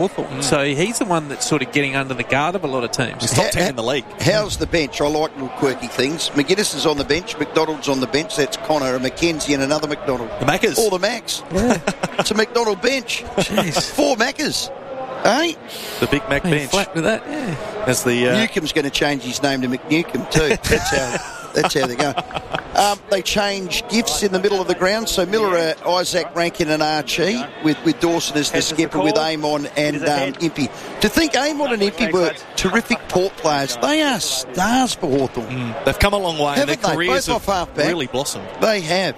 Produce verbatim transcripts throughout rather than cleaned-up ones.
Hawthorn. Mm. So he's the one that's sort of getting under the guard of a lot of teams. He's top ten in the league. How's the bench? I like little quirky things. McGuinness is on the bench. McDonald's on the bench. That's Connor and McKenzie and another McDonald. The Maccas. All the Macs. Yeah. It's a McDonald bench. Jeez. Four Maccas. Eh? The Big Mac Are you bench. flat with that? Yeah. That's the... Uh... Newcomb's going to change his name to McNewcomb too. That's how... That's how they go. Um, they change gifts in the middle of the ground. So Miller, uh, Isaac, Rankin and Archie with, with Dawson as the skipper with Amon and um, Impey. To think Amon and Impey were terrific port players. They are stars for Hawthorn. Mm, they've come a long way. Haven't Their they? careers Both have off half-back. really blossomed. They have.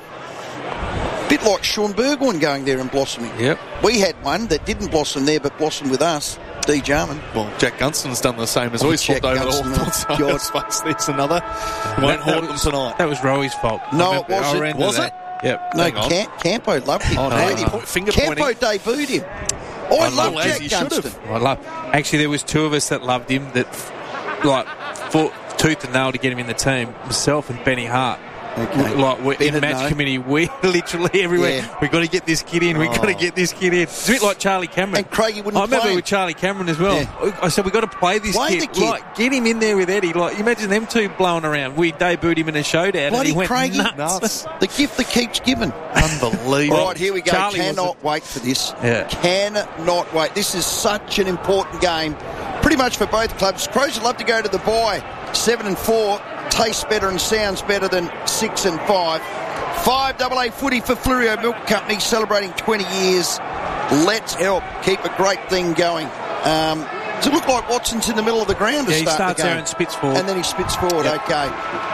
Bit like Sean Burgoyne going there and blossoming. Yep. We had one that didn't blossom there but blossomed with us. D. Jarman. Well, Jack Gunston's done the same as Oh, always. Jack Swapped over Gunston, to Hawthorn. God. So I suppose there's another. Won't haunt them tonight. That was Rowe's fault. No, I it wasn't. I ran to Was that. Yep. No, Hang on. Cam- Campo loved him. Oh, no. Hated him. Point- finger Campo pointing. debuted him. I, I love love Jack He should Gunston. have. I love. Actually, there was two of us that loved him. That like fought tooth and nail to get him in the team. Myself and Benny Hart. Okay. Like we're in Bennett, match no. committee, we literally everywhere. Yeah. We've got to get this kid in. We've Oh. got to get this kid in. It's a bit like Charlie Cameron. And Craigie wouldn't I remember play him. with Charlie Cameron as well. Yeah. I said we've got to play this Play kid. the kid. Like get him in there with Eddie. Like imagine them two blowing around. We debuted him in a showdown Bloody and he went Craigie. nuts. Nuts. The gift that keeps giving. Unbelievable. All right, here we go. Charlie was Cannot wait for this. Yeah. Cannot wait. This is such an important game, pretty much for both clubs. Crows would love to go to the bye. Seven and four tastes better and sounds better than six and five. Five double A footy for Flurio Milk Company, celebrating twenty years. Let's help keep a great thing going. Um, does it look like Watson's in the middle of the ground to Yeah, he start starts the game? there and spits forward. And then he spits forward. Yep. Okay.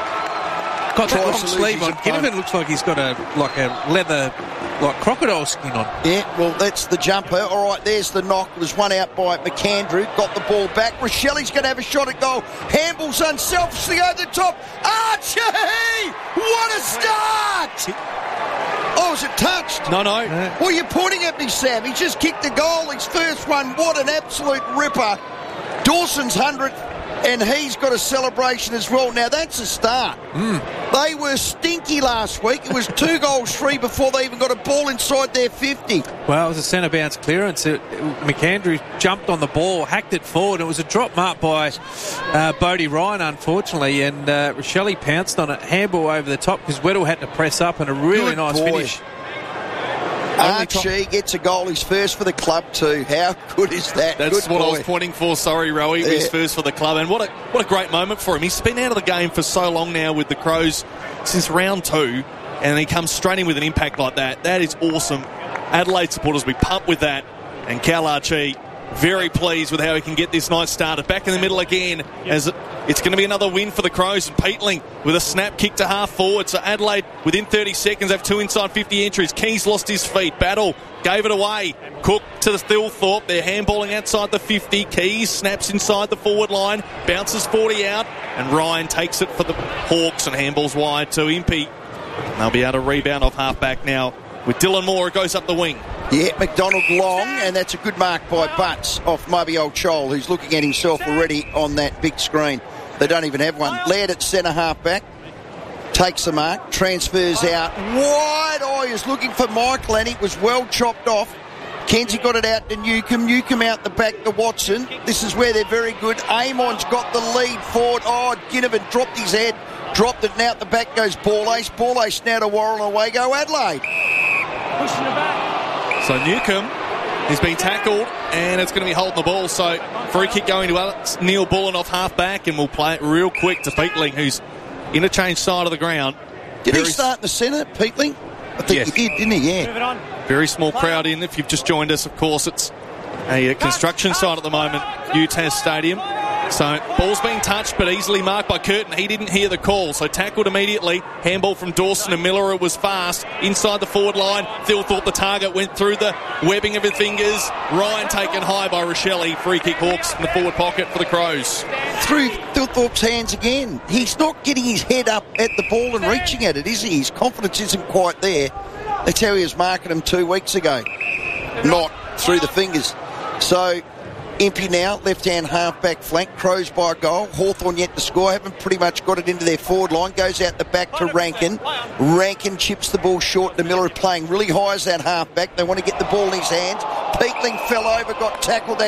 Got that Tries long to lose sleeve his on. opponent. Ginnivan looks like he's got a like a leather, like crocodile skin on. Yeah, well, that's the jumper. All right, there's the knock. It was one out by McAndrew. Got the ball back. Rochelli's going to have a shot at goal. Handballs unselfishly over the top. Archie! What a start! Oh, was it touched? No, no. Well, you're pointing at me, Sam. He just kicked the goal. His first one. What an absolute ripper. Dawson's hundredth, and he's got a celebration as well. Now, that's a start. Mm. They were stinky last week. It was two goals free before they even got a ball inside their fifty. Well, it was a centre bounce clearance. It, McAndrew jumped on the ball, hacked it forward. It was a drop mark by uh, Bodie Ryan, unfortunately, and uh, Rochelli pounced on it. Handball over the top because Weddle had to press up, and a really Good nice boy. finish. Only top- Archie gets a goal. He's first for the club too. How good is that? That's Good what boy. I was pointing for. Sorry, Rowie. He's Yeah. first for the club. And what a what a great moment for him. He's been out of the game for so long now with the Crows since round two, and he comes straight in with an impact like that. That is awesome. Adelaide supporters will be pumped with that. And Cal Archie, very pleased with how he can get this night started. Back in the middle again, as it's going to be another win for the Crows. And Peatling with a snap kick to half forward. So Adelaide, within thirty seconds, have two inside fifty entries. Keys lost his feet. Battle gave it away. Cook to the Thilthorpe. They're handballing outside the fifty. Keys snaps inside the forward line. Bounces forty out. And Ryan takes it for the Hawks and handballs wide to Impey. They'll be able to rebound off half-back now. With Dylan Moore, it goes up the wing. Yeah, McDonald long, and that's a good mark by Butts off Moby Old Chol, who's looking at himself already on that big screen. They don't even have one. Laird at centre half-back. Takes the mark, transfers out. Wide eye is looking for Michael, and it was well chopped off. Kenzie got it out to Newcomb. Newcomb out the back to Watson. This is where they're very good. Amon's got the lead forward. Oh, Ginnivan dropped his head. Dropped it, and out the back goes Ball Ace. Ball Ace now to Warren, away go Adelaide. Pushing the back. So Newcomb is being tackled, and it's going to be holding the ball. So free kick going to Alex Neil Bullen off half-back, and we'll play it real quick to Peatling, who's interchange side of the ground. Did Very he start in the centre, Peatling? I think Yes. he did, didn't he? Yeah. Move it on. Very small crowd in. If you've just joined us, of course, it's a construction site at the moment, U T A S Stadium. So ball's being touched, but easily marked by Curtin. He didn't hear the call, so tackled immediately. Handball from Dawson and Miller. It was fast inside the forward line. Phil thought the target went through the webbing of his fingers. Ryan taken high by Rochelli. Free kick Hawks in the forward pocket for the Crows. Through Thilthorpe's hands again. He's not getting his head up at the ball and reaching at it, is he? His confidence isn't quite there. That's how he was marking him two weeks ago. Not through the fingers. So Impey now, left-hand half-back flank. Crows by a goal. Hawthorn yet to score. Haven't pretty much got it into their forward line. Goes out the back to Rankin. Rankin chips the ball short to Miller, playing really high as that half-back. They want to get the ball in his hands. Peakling fell over, got tackled.